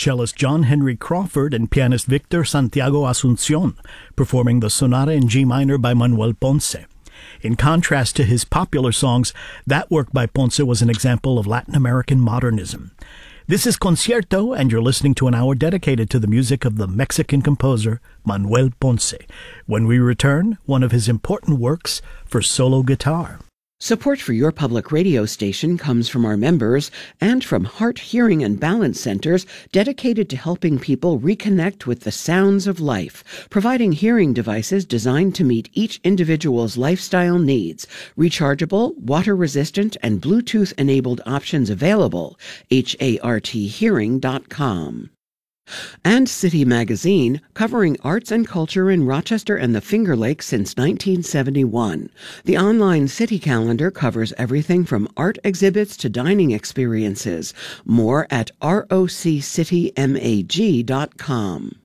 cellist John Henry Crawford and pianist Victor Santiago Asuncion, performing the Sonata in G minor by Manuel Ponce. In contrast to his popular songs, that work by Ponce was an example of Latin American modernism. This is Concierto, and you're listening to an hour dedicated to the music of the Mexican composer Manuel Ponce. When we return, one of his important works for solo guitar. Support for your public radio station comes from our members and from Heart, Hearing, and Balance Centers dedicated to helping people reconnect with the sounds of life, providing hearing devices designed to meet each individual's lifestyle needs. Rechargeable, water-resistant, and Bluetooth-enabled options available. HARThearing.com. And City Magazine, covering arts and culture in Rochester and the Finger Lakes since 1971. The online City calendar covers everything from art exhibits to dining experiences. More at roccitymag.com.